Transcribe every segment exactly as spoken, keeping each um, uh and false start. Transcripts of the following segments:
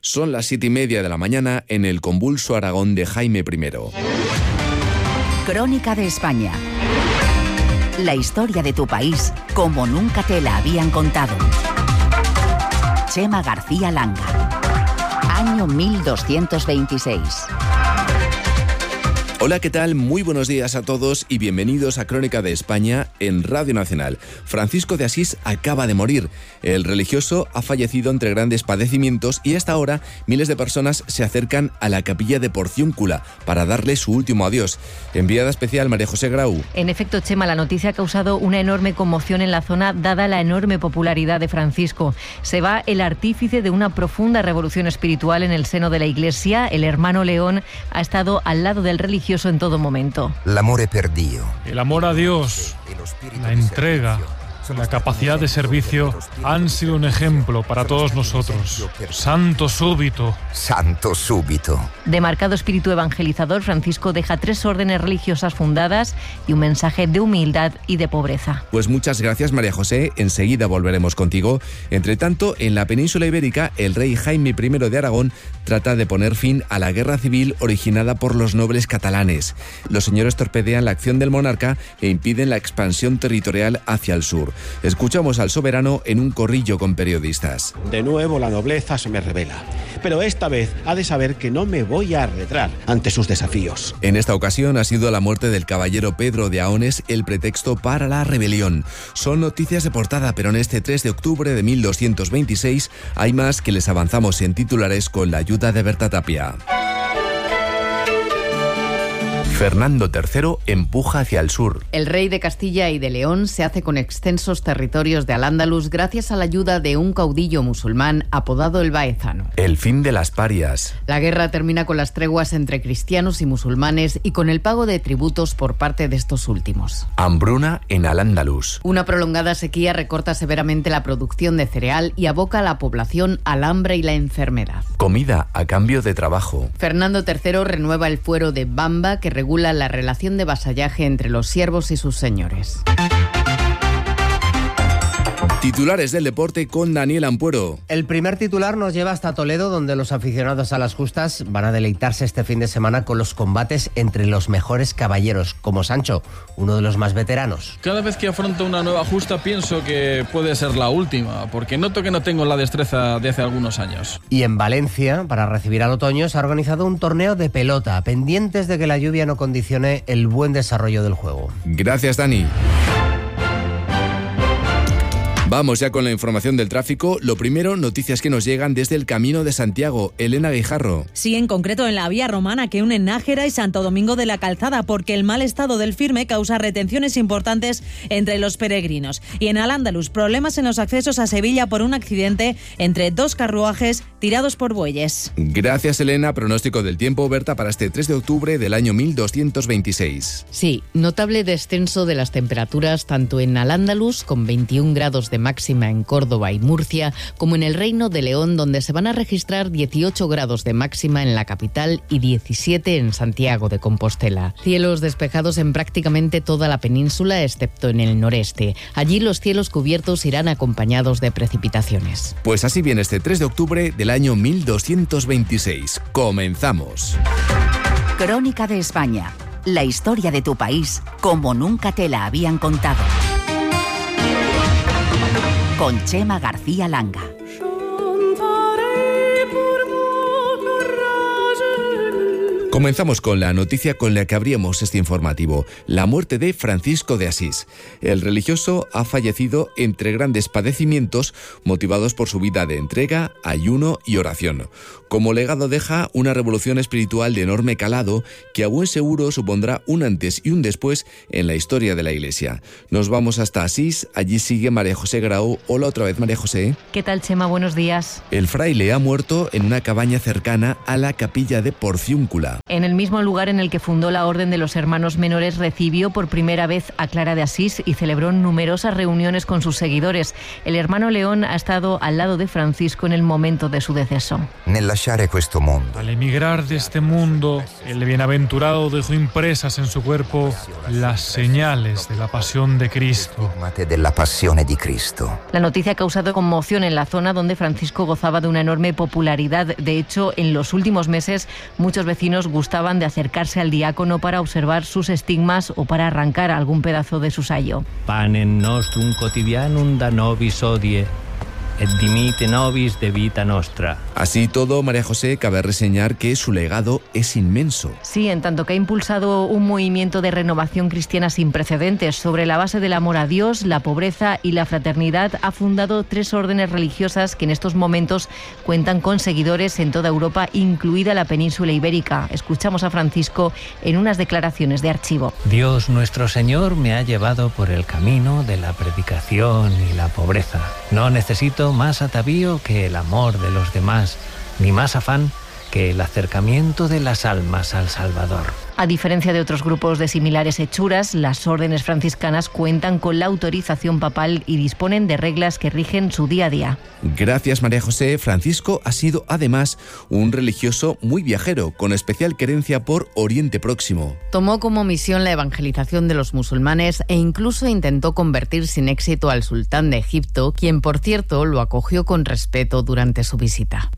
Son las siete y media de la mañana en el convulso Aragón de Jaime primero. Crónica de España. La historia de tu país como nunca te la habían contado. Chema García Langa. Año mil doscientos veintiséis. Hola, ¿qué tal? Muy buenos días a todos y bienvenidos a Crónica de España en Radio Nacional. Francisco de Asís acaba de morir. El religioso ha fallecido entre grandes padecimientos y hasta ahora miles de personas se acercan a la capilla de Porciúncula para darle su último adiós. Enviada especial María José Grau. En efecto, Chema, la noticia ha causado una enorme conmoción en la zona dada la enorme popularidad de Francisco. Se va el artífice de una profunda revolución espiritual en el seno de la Iglesia. El hermano León ha estado al lado del religioso en todo momento. L'amore per Dio. El amor a Dios, la entrega, la capacidad de servicio han sido un ejemplo para todos nosotros. Santo súbito. Santo súbito. De marcado espíritu evangelizador, Francisco deja tres órdenes religiosas fundadas y un mensaje de humildad y de pobreza. Pues muchas gracias, María José. Enseguida volveremos contigo. Entre tanto, en la península ibérica, el rey Jaime primero de Aragón trata de poner fin a la guerra civil originada por los nobles catalanes. Los señores torpedean la acción del monarca e impiden la expansión territorial hacia el sur. Escuchamos al soberano en un corrillo con periodistas. De nuevo la nobleza se me revela, pero esta vez ha de saber que no me voy a arredrar ante sus desafíos. En esta ocasión ha sido la muerte del caballero Pedro de Aones el pretexto para la rebelión. Son noticias de portada, pero en este tres de octubre de mil doscientos veintiséis hay más que les avanzamos en titulares con la ayuda de Berta Tapia. Fernando tercero empuja hacia el sur. El rey de Castilla y de León se hace con extensos territorios de Al-Ándalus gracias a la ayuda de un caudillo musulmán apodado el Baezano. El fin de las parias. La guerra termina con las treguas entre cristianos y musulmanes y con el pago de tributos por parte de estos últimos. Hambruna en Al-Ándalus. Una prolongada sequía recorta severamente la producción de cereal y aboca a la población al hambre y la enfermedad. Comida a cambio de trabajo. Fernando tercero renueva el fuero de Bamba, que regula la relación de vasallaje entre los siervos y sus señores. Titulares del deporte con Daniel Ampuero. El primer titular nos lleva hasta Toledo, donde los aficionados a las justas van a deleitarse este fin de semana con los combates entre los mejores caballeros, como Sancho, uno de los más veteranos. Cada vez que afronto una nueva justa pienso que puede ser la última, porque noto que no tengo la destreza de hace algunos años. Y en Valencia, para recibir al otoño, se ha organizado un torneo de pelota, pendientes de que la lluvia no condicione el buen desarrollo del juego. Gracias, Dani. Vamos ya con la información del tráfico. Lo primero, noticias que nos llegan desde el Camino de Santiago. Elena Guijarro. Sí, en concreto en la vía romana que une Nájera y Santo Domingo de la Calzada, porque el mal estado del firme causa retenciones importantes entre los peregrinos. Y en Al-Ándalus, problemas en los accesos a Sevilla por un accidente entre dos carruajes tirados por bueyes. Gracias, Elena. Pronóstico del tiempo, Berta, para este tres de octubre del año mil doscientos veintiséis. Sí, notable descenso de las temperaturas tanto en Al-Ándalus, con veintiún grados de máxima en Córdoba y Murcia, como en el Reino de León, donde se van a registrar dieciocho grados de máxima en la capital y diecisiete en Santiago de Compostela. Cielos despejados en prácticamente toda la península, excepto en el noreste. Allí los cielos cubiertos irán acompañados de precipitaciones. Pues así viene este tres de octubre del año mil doscientos veintiséis. Comenzamos. Crónica de España. La historia de tu país como nunca te la habían contado. Con Chema García Langa. Comenzamos con la noticia con la que abríamos este informativo, la muerte de Francisco de Asís. El religioso ha fallecido entre grandes padecimientos motivados por su vida de entrega, ayuno y oración. Como legado deja una revolución espiritual de enorme calado que a buen seguro supondrá un antes y un después en la historia de la Iglesia. Nos vamos hasta Asís, allí sigue María José Grau. Hola otra vez, María José. ¿Qué tal, Chema? Buenos días. El fraile ha muerto en una cabaña cercana a la capilla de Porciúncula. En el mismo lugar en el que fundó la Orden de los Hermanos Menores, recibió por primera vez a Clara de Asís y celebró numerosas reuniones con sus seguidores. El hermano León ha estado al lado de Francisco en el momento de su deceso. Al emigrar de este mundo, el bienaventurado dejó impresas en su cuerpo las señales de la pasión de Cristo. La noticia ha causado conmoción en la zona donde Francisco gozaba de una enorme popularidad. De hecho, en los últimos meses, muchos vecinos gustaban de acercarse al diácono para observar sus estigmas o para arrancar algún pedazo de su sayo. Panem nostrum quotidianum da nobis hodie, et dimite nobis de vita nostra. Así todo, María José, cabe reseñar que su legado es inmenso. Sí, en tanto que ha impulsado un movimiento de renovación cristiana sin precedentes. Sobre la base del amor a Dios, la pobreza y la fraternidad, ha fundado tres órdenes religiosas que en estos momentos cuentan con seguidores en toda Europa, incluida la península ibérica. Escuchamos a Francisco en unas declaraciones de archivo. Dios nuestro Señor me ha llevado por el camino de la predicación y la pobreza. No necesito más atavío que el amor de los demás, ni más afán que el acercamiento de las almas al Salvador. A diferencia de otros grupos de similares hechuras, las órdenes franciscanas cuentan con la autorización papal y disponen de reglas que rigen su día a día. Gracias, María José. Francisco ha sido además un religioso muy viajero, con especial querencia por Oriente Próximo. Tomó como misión la evangelización de los musulmanes e incluso intentó convertir sin éxito al sultán de Egipto, quien, por cierto, lo acogió con respeto durante su visita.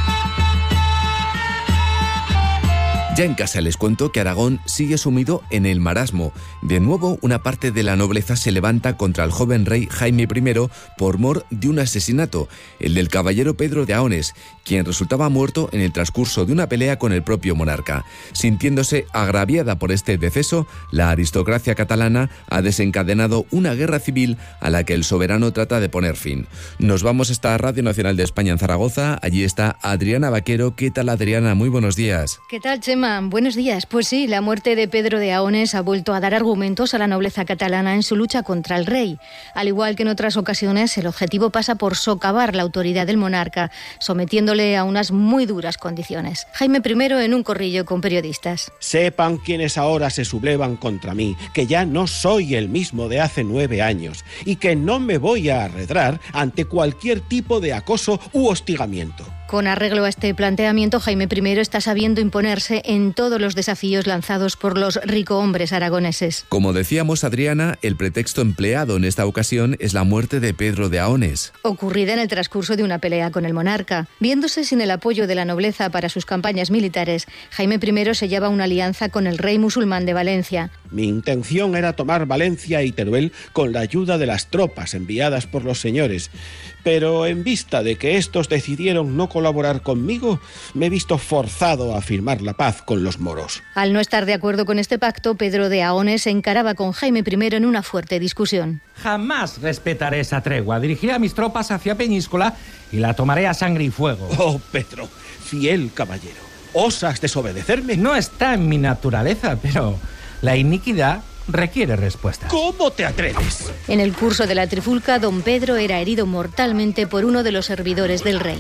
Ya en casa les cuento que Aragón sigue sumido en el marasmo. De nuevo, una parte de la nobleza se levanta contra el joven rey Jaime primero por mor de un asesinato, el del caballero Pedro de Aones, quien resultaba muerto en el transcurso de una pelea con el propio monarca. Sintiéndose agraviada por este deceso, la aristocracia catalana ha desencadenado una guerra civil a la que el soberano trata de poner fin. Nos vamos hasta Radio Nacional de España en Zaragoza. Allí está Adriana Vaquero. ¿Qué tal, Adriana? Muy buenos días. ¿Qué tal, Chema? Buenos días. Pues sí, la muerte de Pedro de Aones ha vuelto a dar argumentos a la nobleza catalana en su lucha contra el rey. Al igual que en otras ocasiones, el objetivo pasa por socavar la autoridad del monarca, sometiéndole a unas muy duras condiciones. Jaime primero en un corrillo con periodistas. Sepan quienes ahora se sublevan contra mí, que ya no soy el mismo de hace nueve años y que no me voy a arredrar ante cualquier tipo de acoso u hostigamiento. Con arreglo a este planteamiento, Jaime primero está sabiendo imponerse en todos los desafíos lanzados por los ricohombres aragoneses. Como decíamos, Adriana, el pretexto empleado en esta ocasión es la muerte de Pedro de Aones, ocurrida en el transcurso de una pelea con el monarca. Viéndose sin el apoyo de la nobleza para sus campañas militares, Jaime primero sellaba una alianza con el rey musulmán de Valencia. Mi intención era tomar Valencia y Teruel con la ayuda de las tropas enviadas por los señores, pero en vista de que estos decidieron no colaborar conmigo, me he visto forzado a firmar la paz con los moros. Al no estar de acuerdo con este pacto, Pedro de Aones se encaraba con Jaime primero en una fuerte discusión. Jamás respetaré esa tregua. Dirigiré a mis tropas hacia Peñíscola y la tomaré a sangre y fuego. Oh, Pedro, fiel caballero, ¿osas desobedecerme? No está en mi naturaleza, pero la iniquidad requiere respuesta. ¿Cómo te atreves? En el curso de la trifulca, don Pedro era herido mortalmente por uno de los servidores del rey.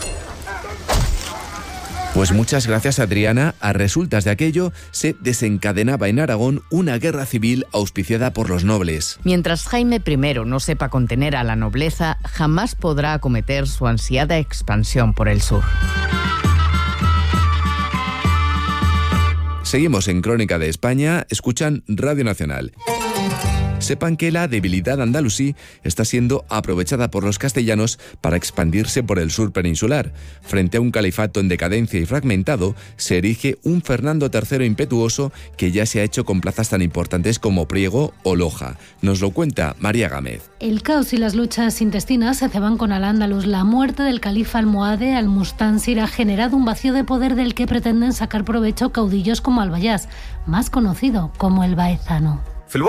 Pues muchas gracias, Adriana. A resultas de aquello, se desencadenaba en Aragón una guerra civil auspiciada por los nobles. Mientras Jaime primero no sepa contener a la nobleza, jamás podrá acometer su ansiada expansión por el sur. Seguimos en Crónica de España, escuchan Radio Nacional. Sepan que la debilidad andalusí está siendo aprovechada por los castellanos para expandirse por el sur peninsular. Frente a un califato en decadencia y fragmentado, se erige un Fernando tercero impetuoso que ya se ha hecho con plazas tan importantes como Priego o Loja. Nos lo cuenta María Gámez. El caos y las luchas intestinas se ceban con Al-Ándalus. La muerte del califa almohade Al-Mustansir ha generado un vacío de poder del que pretenden sacar provecho caudillos como Al-Bayaz, más conocido como el Baezano.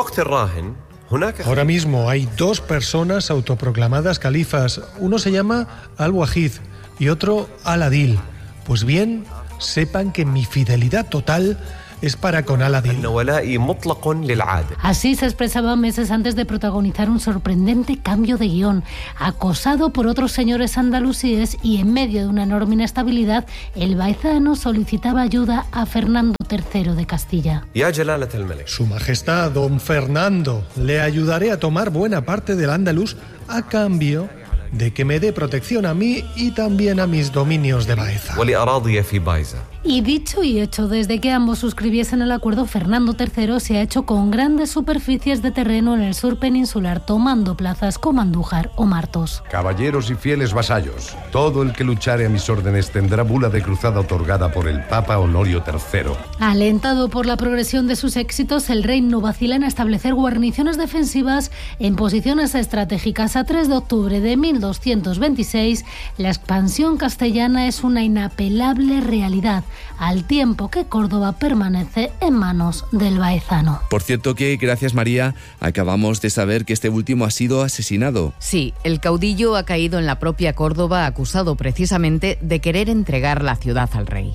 Ahora mismo hay dos personas autoproclamadas califas. Uno se llama Al-Wahid y otro Al-Adil. Pues bien, sepan que mi fidelidad total es para con Aladín. Así se expresaba meses antes de protagonizar un sorprendente cambio de guión. Acosado por otros señores andalusíes y en medio de una enorme inestabilidad, el baezano solicitaba ayuda a Fernando tercero de Castilla. Su Majestad, don Fernando, le ayudaré a tomar buena parte del Andaluz a cambio de que me dé protección a mí y también a mis dominios de Baeza. Y dicho y hecho, desde que ambos suscribiesen el acuerdo, Fernando tercero se ha hecho con grandes superficies de terreno en el sur peninsular, tomando plazas como Andújar o Martos. Caballeros y fieles vasallos, todo el que luchare a mis órdenes tendrá bula de cruzada otorgada por el Papa Honorio tercero. Alentado por la progresión de sus éxitos, el rey no vacila en establecer guarniciones defensivas en posiciones estratégicas. A tres de octubre de mil doscientos veintiséis, la expansión castellana es una inapelable realidad, al tiempo que Córdoba permanece en manos del baezano. Por cierto que, gracias María, acabamos de saber que este último ha sido asesinado. Sí, el caudillo ha caído en la propia Córdoba, acusado precisamente de querer entregar la ciudad al rey.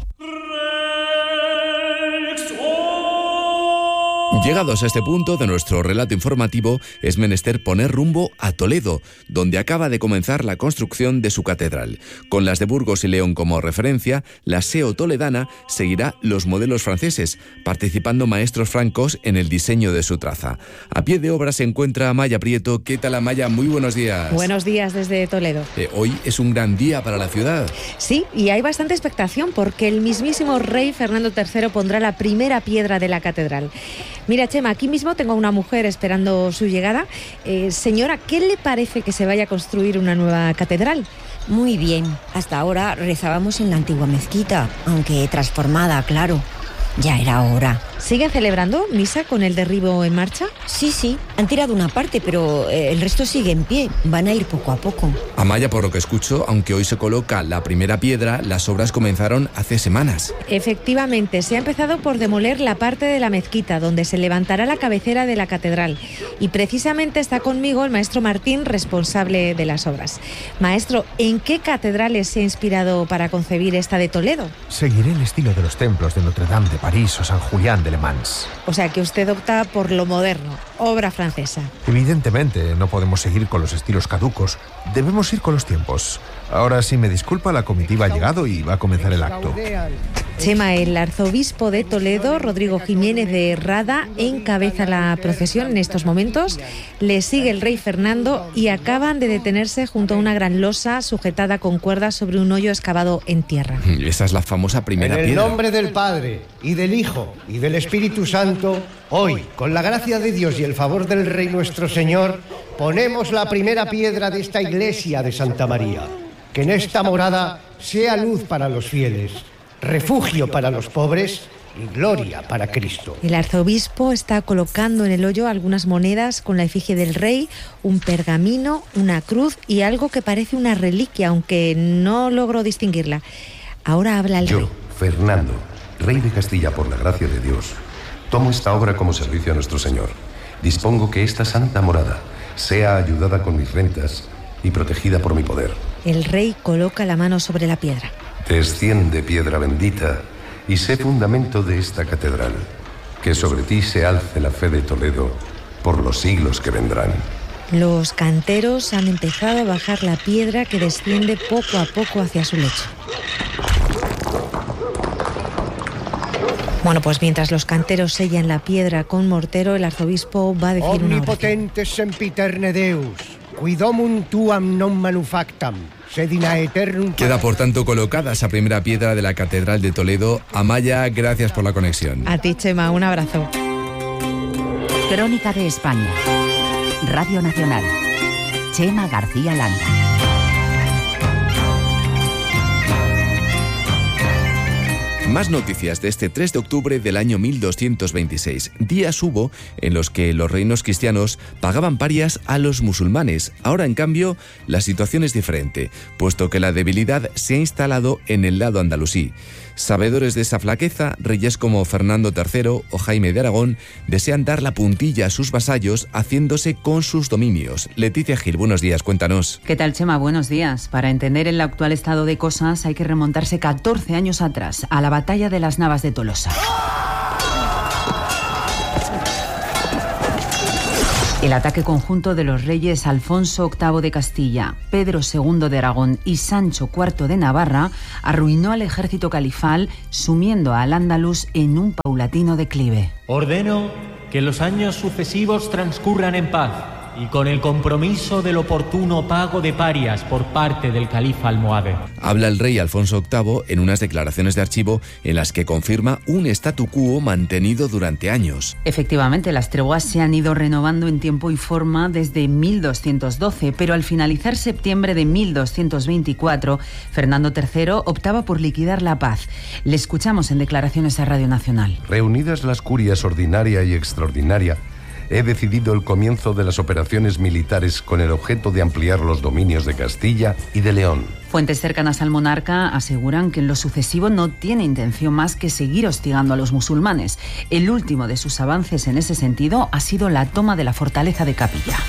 Llegados a este punto de nuestro relato informativo, es menester poner rumbo a Toledo, donde acaba de comenzar la construcción de su catedral. Con las de Burgos y León como referencia, la S E O toledana seguirá los modelos franceses, participando maestros francos en el diseño de su traza. A pie de obra se encuentra Amaya Prieto. ¿Qué tal, Amaya? Muy buenos días. Buenos días desde Toledo. Eh, hoy es un gran día para la ciudad. Sí, y hay bastante expectación porque el mismísimo rey Fernando tercero pondrá la primera piedra de la catedral. Mira, Chema, aquí mismo tengo a una mujer esperando su llegada. Eh, señora, ¿qué le parece que se vaya a construir una nueva catedral? Muy bien. Hasta ahora rezábamos en la antigua mezquita, aunque transformada, claro. Ya era hora. ¿Siguen celebrando misa con el derribo en marcha? Sí, sí. Han tirado una parte, pero eh, el resto sigue en pie. Van a ir poco a poco. Amaya, por lo que escucho, aunque hoy se coloca la primera piedra, las obras comenzaron hace semanas. Efectivamente, se ha empezado por demoler la parte de la mezquita, donde se levantará la cabecera de la catedral. Y precisamente está conmigo el maestro Martín, responsable de las obras. Maestro, ¿en qué catedrales se ha inspirado para concebir esta de Toledo? Seguiré el estilo de los templos de Notre Dame de París o San Julián de Le Mans. O sea que usted opta por lo moderno, obra francesa. Evidentemente, no podemos seguir con los estilos caducos. Debemos ir con los tiempos. Ahora, si me disculpa, la comitiva ha llegado y va a comenzar el acto. Chema, el arzobispo de Toledo, Rodrigo Jiménez de Rada, encabeza la procesión en estos momentos. Le sigue el rey Fernando y acaban de detenerse junto a una gran losa sujetada con cuerdas sobre un hoyo excavado en tierra. Esa es la famosa primera piedra. En el piedra. nombre del Padre, y del Hijo, y del Espíritu Santo, hoy, con la gracia de Dios y el favor del Rey nuestro Señor, ponemos la primera piedra de esta iglesia de Santa María. Que en esta morada sea luz para los fieles, refugio para los pobres y gloria para Cristo. El arzobispo está colocando en el hoyo algunas monedas con la efigie del rey, un pergamino, una cruz y algo que parece una reliquia, aunque no logro distinguirla. Ahora habla el Yo, rey. Fernando, rey de Castilla por la gracia de Dios, tomo esta obra como servicio a nuestro Señor. Dispongo que esta santa morada sea ayudada con mis rentas y protegida por mi poder. El rey coloca la mano sobre la piedra. Desciende, piedra bendita, y sé fundamento de esta catedral, que sobre ti se alce la fe de Toledo por los siglos que vendrán. Los canteros han empezado a bajar la piedra que desciende poco a poco hacia su lecho. Bueno, pues mientras los canteros sellan la piedra con mortero, el arzobispo va a decir una oración. Omnipotente sempiterne Deus, quidamum tuam non manufactam, sed in aeternum... Queda por tanto colocada esa primera piedra de la Catedral de Toledo. Amaya, gracias por la conexión. A ti, Chema, un abrazo. Crónica de España. Radio Nacional. Chema García Landa. Más noticias de este tres de octubre del año mil doscientos veintiséis. Días hubo en los que los reinos cristianos pagaban parias a los musulmanes. Ahora, en cambio, la situación es diferente, puesto que la debilidad se ha instalado en el lado andalusí. Sabedores de esa flaqueza, reyes como Fernando tercero o Jaime de Aragón desean dar la puntilla a sus vasallos haciéndose con sus dominios. Leticia Gil, buenos días, cuéntanos. ¿Qué tal, Chema? Buenos días. Para entender el actual estado de cosas hay que remontarse catorce años atrás, a la batalla de las Navas de Tolosa. El ataque conjunto de los reyes Alfonso octavo de Castilla, Pedro segundo de Aragón y Sancho cuarto de Navarra arruinó al ejército califal, sumiendo a Al-Ándalus en un paulatino declive. Ordeno que los años sucesivos transcurran en paz y con el compromiso del oportuno pago de parias por parte del califa almohade. Habla el rey Alfonso octavo en unas declaraciones de archivo en las que confirma un statu quo mantenido durante años. Efectivamente, las treguas se han ido renovando en tiempo y forma desde mil doscientos doce, pero al finalizar septiembre de mil doscientos veinticuatro, Fernando tercero optaba por liquidar la paz. Le escuchamos en declaraciones a Radio Nacional. Reunidas las curias ordinaria y extraordinaria, he decidido el comienzo de las operaciones militares con el objeto de ampliar los dominios de Castilla y de León. Fuentes cercanas al monarca aseguran que en lo sucesivo no tiene intención más que seguir hostigando a los musulmanes. El último de sus avances en ese sentido ha sido la toma de la fortaleza de Capilla.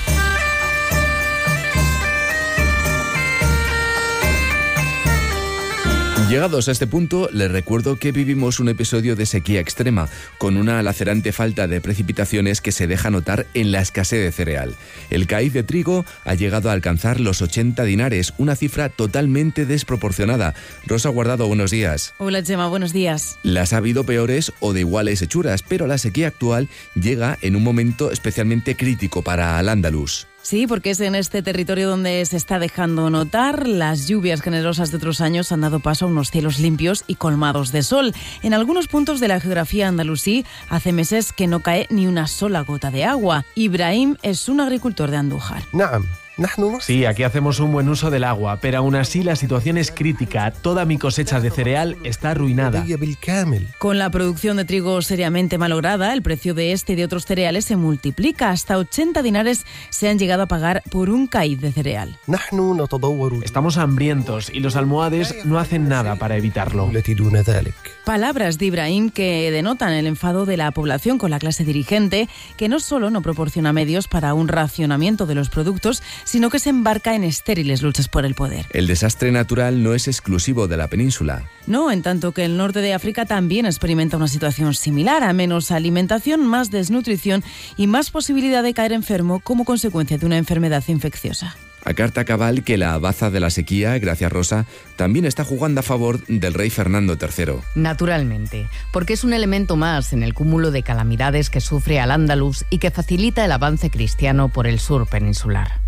Llegados a este punto, les recuerdo que vivimos un episodio de sequía extrema, con una lacerante falta de precipitaciones que se deja notar en la escasez de cereal. El caíz de trigo ha llegado a alcanzar los ochenta dinares, una cifra totalmente desproporcionada. Rosa Guardado, buenos días. Hola, Gemma, buenos días. Las ha habido peores o de iguales hechuras, pero la sequía actual llega en un momento especialmente crítico para Al-Ándalus. Sí, porque es en este territorio donde se está dejando notar. Las lluvias generosas de otros años han dado paso a unos cielos limpios y colmados de sol. En algunos puntos de la geografía andalusí hace meses que no cae ni una sola gota de agua. Ibrahim es un agricultor de Andújar. Naam. Sí, aquí hacemos un buen uso del agua, pero aún así la situación es crítica. Toda mi cosecha de cereal está arruinada. Con la producción de trigo seriamente malograda, el precio de este y de otros cereales se multiplica. Hasta ochenta dinares se han llegado a pagar por un caíz de cereal. Estamos hambrientos y los almohades no hacen nada para evitarlo. Palabras de Ibrahim que denotan el enfado de la población con la clase dirigente, que no solo no proporciona medios para un racionamiento de los productos, sino que se embarca en estériles luchas por el poder. El desastre natural no es exclusivo de la península. No, en tanto que el norte de África también experimenta una situación similar, a menos alimentación, más desnutrición y más posibilidad de caer enfermo como consecuencia de una enfermedad infecciosa. A carta cabal que la baza de la sequía, gracias Rosa, también está jugando a favor del rey Fernando tercero. Naturalmente, porque es un elemento más en el cúmulo de calamidades que sufre Al-Ándalus y que facilita el avance cristiano por el sur peninsular.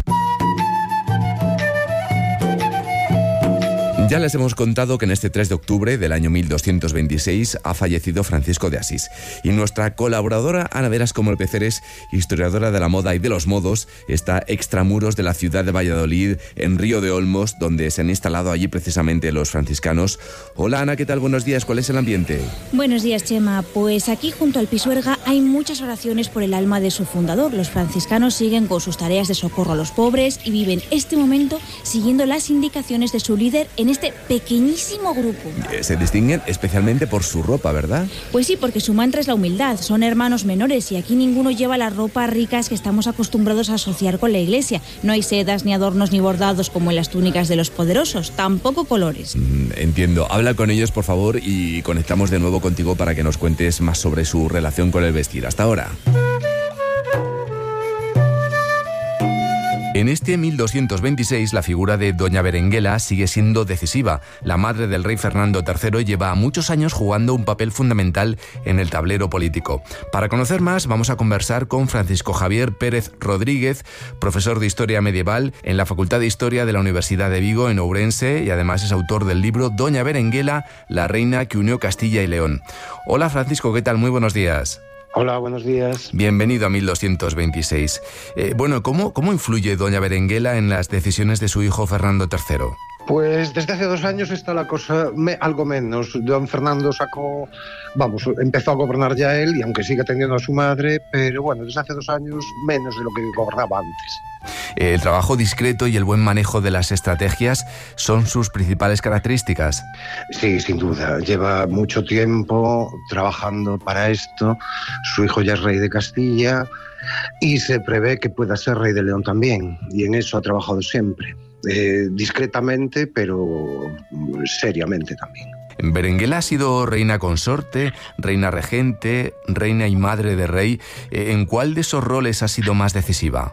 Ya les hemos contado que en este tres de octubre del año mil doscientos veintiséis ha fallecido Francisco de Asís. Y nuestra colaboradora Ana Veras Comolpeceres, historiadora de la moda y de los modos, está extramuros de la ciudad de Valladolid, en Río de Olmos, donde se han instalado allí precisamente los franciscanos. Hola Ana, ¿qué tal? Buenos días, ¿cuál es el ambiente? Buenos días, Chema. Pues aquí junto al Pisuerga hay muchas oraciones por el alma de su fundador. Los franciscanos siguen con sus tareas de socorro a los pobres y viven este momento siguiendo las indicaciones de su líder en este este pequeñísimo grupo. Se distinguen especialmente por su ropa, ¿verdad? Pues sí, porque su mantra es la humildad. Son hermanos menores y aquí ninguno lleva las ropas ricas que estamos acostumbrados a asociar con la iglesia. No hay sedas, ni adornos, ni bordados como en las túnicas de los poderosos. Tampoco colores. Mm, entiendo. Habla con ellos, por favor, y conectamos de nuevo contigo para que nos cuentes más sobre su relación con el vestir. Hasta ahora. En este mil doscientos veintiséis, la figura de Doña Berenguela sigue siendo decisiva. La madre del rey Fernando tercero lleva muchos años jugando un papel fundamental en el tablero político. Para conocer más, vamos a conversar con Francisco Javier Pérez Rodríguez, profesor de Historia Medieval en la Facultad de Historia de la Universidad de Vigo, en Ourense, y además es autor del libro Doña Berenguela, la reina que unió Castilla y León. Hola Francisco, ¿qué tal? Muy buenos días. Hola, buenos días. Bienvenido a mil doscientos veintiséis. Eh, bueno, ¿cómo, ¿cómo influye Doña Berenguela en las decisiones de su hijo Fernando tercero? Pues desde hace dos años está la cosa me, algo menos. Don Fernando sacó, vamos, empezó a gobernar ya él, y aunque sigue atendiendo a su madre, pero bueno, desde hace dos años menos de lo que gobernaba antes. El trabajo discreto y el buen manejo de las estrategias son sus principales características. Sí, sin duda. Lleva mucho tiempo trabajando para esto. Su hijo ya es rey de Castilla y se prevé que pueda ser rey de León también. Y en eso ha trabajado siempre. Eh, discretamente, pero seriamente también. Berenguela ha sido reina consorte, reina regente, reina y madre de rey. ¿En cuál de esos roles ha sido más decisiva?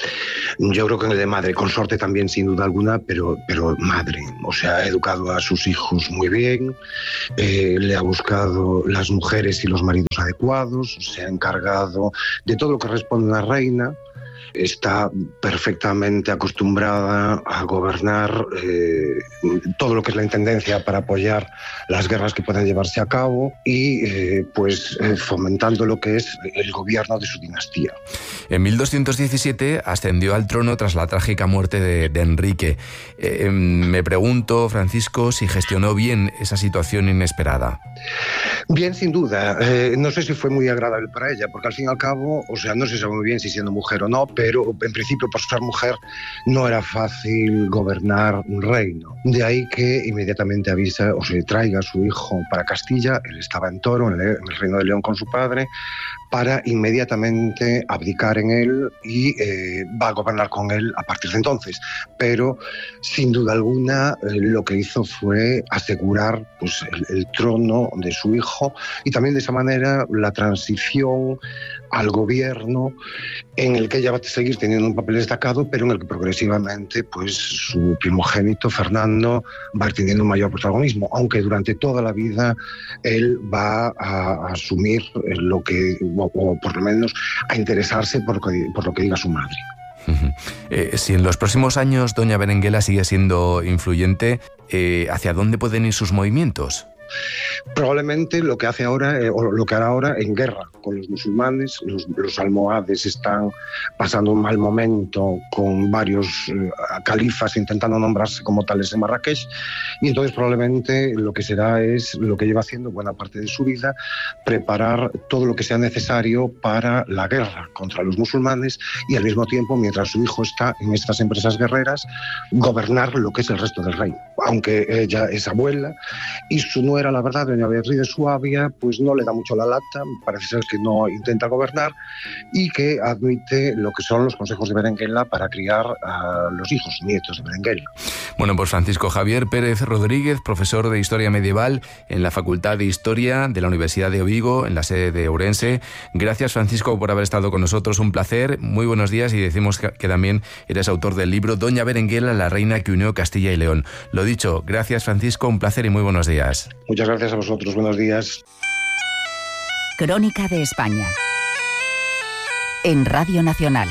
Yo creo que en el de madre, consorte también sin duda alguna, pero, pero madre. O sea, ha educado a sus hijos muy bien, eh, le ha buscado las mujeres y los maridos adecuados, se ha encargado de todo lo que responde a una reina. Está perfectamente acostumbrada a gobernar eh, todo lo que es la intendencia para apoyar las guerras que puedan llevarse a cabo y eh, pues eh, fomentando lo que es el gobierno de su dinastía. En mil doscientos diecisiete ascendió al trono tras la trágica muerte de, de Enrique. Eh, me pregunto, Francisco, si gestionó bien esa situación inesperada. Bien, sin duda. Eh, no sé si fue muy agradable para ella, porque al fin y al cabo, o sea, no se sabe muy bien si siendo mujer o no, pero en principio por ser mujer no era fácil gobernar un reino. De ahí que inmediatamente avisa o se traiga a su hijo para Castilla, él estaba en Toro, en el reino de León con su padre, para inmediatamente abdicar en él y eh, va a gobernar con él a partir de entonces. Pero, sin duda alguna, eh, lo que hizo fue asegurar pues, el, el trono de su hijo y también de esa manera la transición al gobierno en el que ella va a seguir teniendo un papel destacado, pero en el que progresivamente pues, su primogénito, Fernando, va a ir teniendo un mayor protagonismo, aunque durante toda la vida él va a, a asumir lo que, o, o por lo menos a interesarse por, por lo que diga su madre. Uh-huh. Eh, si en los próximos años doña Berenguela sigue siendo influyente, eh, ¿hacia dónde pueden ir sus movimientos? Probablemente lo que hace ahora, eh, o lo que hará ahora en guerra con los musulmanes. Los, los almohades están pasando un mal momento con varios eh, califas intentando nombrarse como tales en Marrakech, y entonces probablemente lo que será es lo que lleva haciendo buena parte de su vida, preparar todo lo que sea necesario para la guerra contra los musulmanes y al mismo tiempo, mientras su hijo está en estas empresas guerreras, gobernar lo que es el resto del reino. Aunque ella es abuela y su nuera, la verdad, doña Beatriz de Suabia, pues no le da mucho la lata, parece ser que no intenta gobernar y que admite lo que son los consejos de Berenguela para criar a los hijos, nietos de Berenguela. Bueno, pues Francisco Javier Pérez Rodríguez, profesor de Historia Medieval en la Facultad de Historia de la Universidad de Vigo, en la sede de Ourense. Gracias, Francisco, por haber estado con nosotros, un placer, muy buenos días, y decimos que, que también eres autor del libro Doña Berenguela, la reina que unió Castilla y León. Lo dicho, gracias, Francisco, un placer y muy buenos días. Muchas gracias a vosotros, buenos días. Crónica de España en Radio Nacional.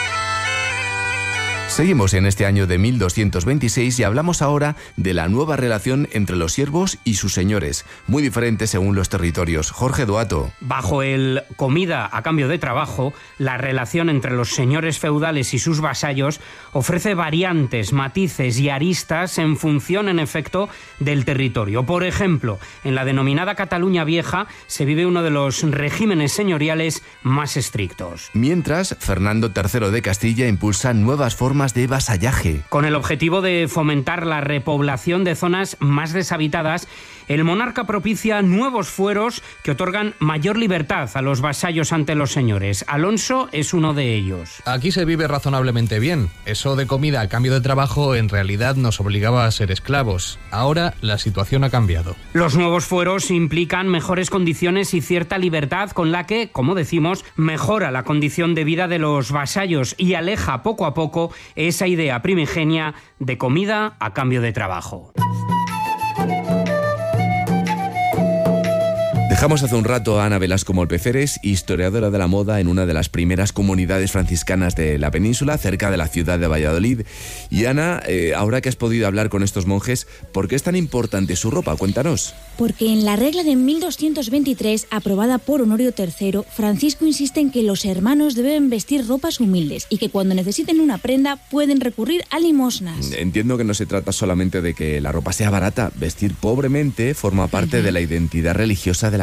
Seguimos en este año de mil doscientos veintiséis y hablamos ahora de la nueva relación entre los siervos y sus señores, muy diferente según los territorios. Jorge Doato. Bajo el comida a cambio de trabajo, la relación entre los señores feudales y sus vasallos ofrece variantes, matices y aristas en función, en efecto, del territorio. Por ejemplo, en la denominada Cataluña Vieja se vive uno de los regímenes señoriales más estrictos. Mientras, Fernando tercero de Castilla impulsa nuevas formas de vasallaje. Con el objetivo de fomentar la repoblación de zonas más deshabitadas, el monarca propicia nuevos fueros que otorgan mayor libertad a los vasallos ante los señores. Alonso es uno de ellos. Aquí se vive razonablemente bien. Eso de comida a cambio de trabajo en realidad nos obligaba a ser esclavos. Ahora la situación ha cambiado. Los nuevos fueros implican mejores condiciones y cierta libertad con la que, como decimos, mejora la condición de vida de los vasallos y aleja poco a poco esa idea primigenia de comida a cambio de trabajo. Dejamos hace un rato a Ana Velasco Molpeceres, historiadora de la moda en una de las primeras comunidades franciscanas de la península, cerca de la ciudad de Valladolid. Y Ana, eh, ahora que has podido hablar con estos monjes, ¿por qué es tan importante su ropa? Cuéntanos. Porque en la regla de mil doscientos veintitrés, aprobada por Honorio tercero, Francisco insiste en que los hermanos deben vestir ropas humildes y que cuando necesiten una prenda pueden recurrir a limosnas. Entiendo que no se trata solamente de que la ropa sea barata. Vestir pobremente forma parte uh-huh. de la identidad religiosa de la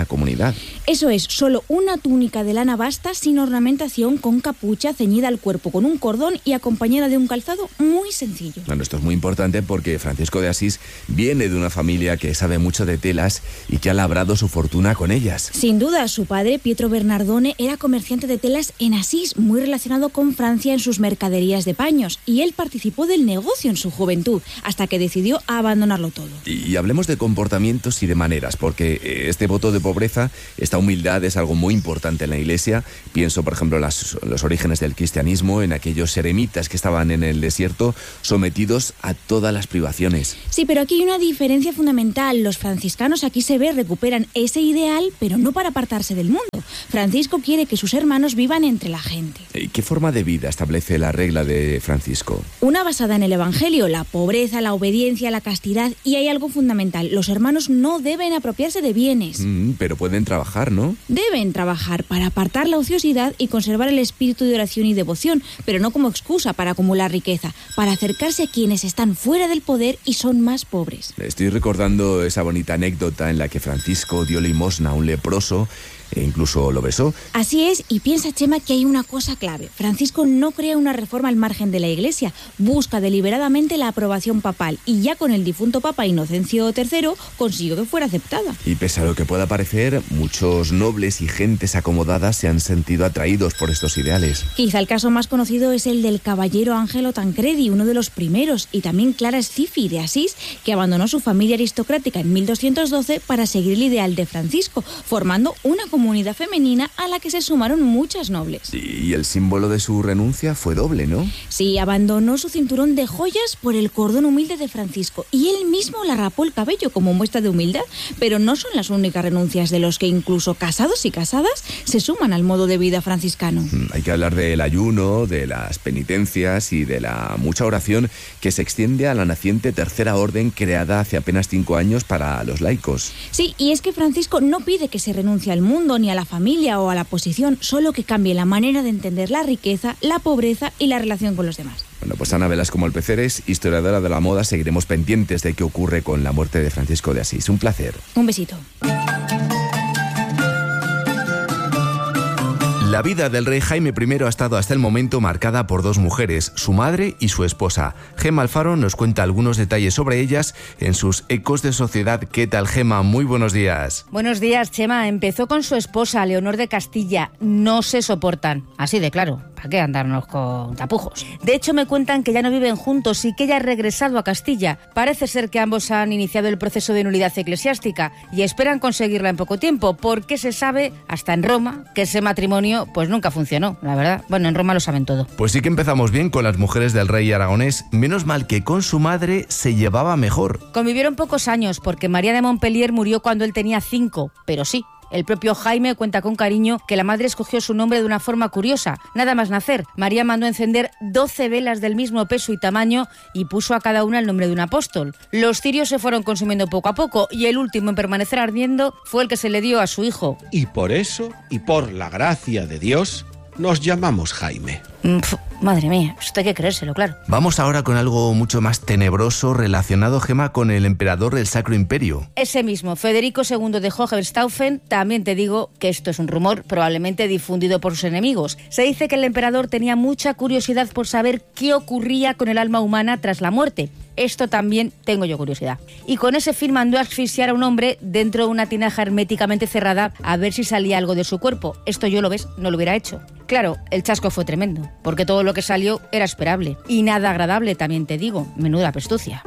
la comunidad. Eso es, solo una túnica de lana basta, sin ornamentación, con capucha, ceñida al cuerpo con un cordón y acompañada de un calzado muy sencillo. Bueno, esto es muy importante porque Francisco de Asís viene de una familia que sabe mucho de telas y que ha labrado su fortuna con ellas. Sin duda, su padre, Pietro Bernardone, era comerciante de telas en Asís, muy relacionado con Francia en sus mercaderías de paños, y él participó del negocio en su juventud, hasta que decidió abandonarlo todo. Y hablemos de comportamientos y de maneras, porque este voto de pobreza, esta humildad es algo muy importante en la Iglesia. Pienso, por ejemplo, en las, los orígenes del cristianismo, en aquellos eremitas que estaban en el desierto, sometidos a todas las privaciones. Sí, pero aquí hay una diferencia fundamental. Los franciscanos, aquí se ve, recuperan ese ideal, pero no para apartarse del mundo. Francisco quiere que sus hermanos vivan entre la gente. ¿Y qué forma de vida establece la regla de Francisco? Una basada en el Evangelio, la pobreza, la obediencia, la castidad, y hay algo fundamental: los hermanos no deben apropiarse de bienes. Mm, pero pueden trabajar, ¿no? Deben trabajar para apartar la ociosidad y conservar el espíritu de oración y devoción, pero no como excusa para acumular riqueza, para acercarse a quienes están fuera del poder y son más pobres. Estoy recordando esa bonita anécdota en la que Francisco dio limosna a un leproso e incluso lo besó. Así es, y piensa, Chema, que hay una cosa clave. Francisco no crea una reforma al margen de la Iglesia, busca deliberadamente la aprobación papal, y ya con el difunto Papa Inocencio tercero consiguió que fuera aceptada. Y pese a lo que pueda parecer, muchos nobles y gentes acomodadas se han sentido atraídos por estos ideales. Quizá el caso más conocido es el del caballero Angelo Tancredi, uno de los primeros, y también Clara Scifi de Asís, que abandonó su familia aristocrática en mil doscientos doce para seguir el ideal de Francisco, formando una comunidad femenina a la que se sumaron muchas nobles. Y el símbolo de su renuncia fue doble, ¿no? Sí, abandonó su cinturón de joyas por el cordón humilde de Francisco, y él mismo le rapó el cabello como muestra de humildad. Pero no son las únicas renuncias de los que incluso casados y casadas se suman al modo de vida franciscano. Mm, hay que hablar del ayuno, de las penitencias y de la mucha oración que se extiende a la naciente tercera orden creada hace apenas cinco años para los laicos. Sí, y es que Francisco no pide que se renuncie al mundo ni a la familia o a la posición, solo que cambie la manera de entender la riqueza, la pobreza y la relación con los demás. Bueno, pues Ana Velasco Molpeceres, historiadora de la moda, seguiremos pendientes de qué ocurre con la muerte de Francisco de Asís. Un placer. Un besito. La vida del rey Jaime primero ha estado hasta el momento marcada por dos mujeres, su madre y su esposa. Gemma Alfaro nos cuenta algunos detalles sobre ellas en sus Ecos de Sociedad. ¿Qué tal, Gemma? Muy buenos días. Buenos días, Chema. Empezó con su esposa, Leonor de Castilla. No se soportan, así de claro. ¿Para qué andarnos con tapujos? De hecho, me cuentan que ya no viven juntos y que ella ha regresado a Castilla. Parece ser que ambos han iniciado el proceso de nulidad eclesiástica y esperan conseguirla en poco tiempo, porque se sabe, hasta en Roma, que ese matrimonio pues nunca funcionó, la verdad. Bueno, en Roma lo saben todo. Pues sí que empezamos bien con las mujeres del rey aragonés. Menos mal que con su madre se llevaba mejor. Convivieron pocos años, porque María de Montpellier murió cuando él tenía cinco, pero sí. El propio Jaime cuenta con cariño que la madre escogió su nombre de una forma curiosa. Nada más nacer, María mandó encender doce velas del mismo peso y tamaño y puso a cada una el nombre de un apóstol. Los cirios se fueron consumiendo poco a poco y el último en permanecer ardiendo fue el que se le dio a su hijo. Y por eso, y por la gracia de Dios, nos llamamos Jaime. Pff, madre mía, esto hay que creérselo, claro. Vamos ahora con algo mucho más tenebroso relacionado, Gemma, con el emperador del Sacro Imperio. Ese mismo, Federico segundo de Hohenstaufen. También te digo que esto es un rumor probablemente difundido por sus enemigos. Se dice que el emperador tenía mucha curiosidad por saber qué ocurría con el alma humana tras la muerte. Esto también tengo yo curiosidad. Y con ese fin mandó asfixiar a un hombre dentro de una tinaja herméticamente cerrada a ver si salía algo de su cuerpo. Esto yo lo ves, no lo hubiera hecho. Claro, el chasco fue tremendo, porque todo lo que salió era esperable. Y nada agradable, también te digo. Menuda pestucia.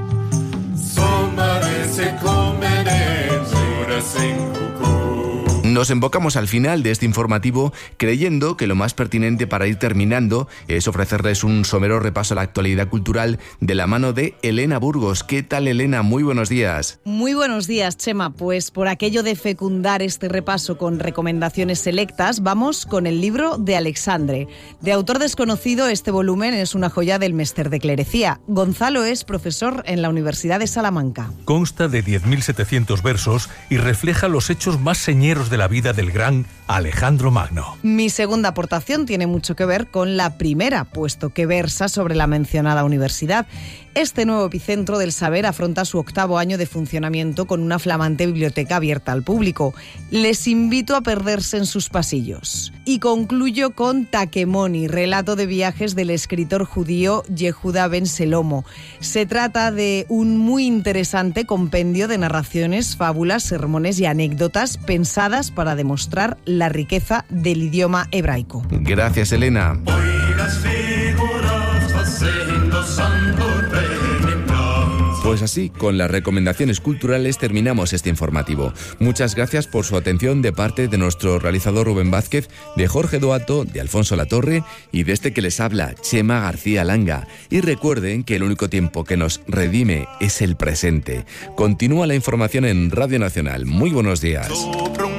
Nos embocamos al final de este informativo creyendo que lo más pertinente para ir terminando es ofrecerles un somero repaso a la actualidad cultural de la mano de Elena Burgos. ¿Qué tal, Elena? Muy buenos días. Muy buenos días, Chema. Pues por aquello de fecundar este repaso con recomendaciones selectas, vamos con el libro de Alexandre. De autor desconocido, este volumen es una joya del Mester de Clerecía. Gonzalo es profesor en la Universidad de Salamanca. Consta de diez mil setecientos versos y refleja los hechos más señeros de la la vida del gran Alejandro Magno. Mi segunda aportación tiene mucho que ver con la primera, puesto que versa sobre la mencionada universidad. Este nuevo epicentro del saber afronta su octavo año de funcionamiento con una flamante biblioteca abierta al público. Les invito a perderse en sus pasillos. Y concluyo con Takemoni, relato de viajes del escritor judío Yehuda Ben Selomo. Se trata de un muy interesante compendio de narraciones, fábulas, sermones y anécdotas pensadas para demostrar la riqueza del idioma hebraico. Gracias, Elena. Pues así, con las recomendaciones culturales terminamos este informativo. Muchas gracias por su atención de parte de nuestro realizador Rubén Vázquez, de Jorge Doato, de Alfonso Latorre y de este que les habla, Chema García Langa. Y recuerden que el único tiempo que nos redime es el presente. Continúa la información en Radio Nacional. Muy buenos días.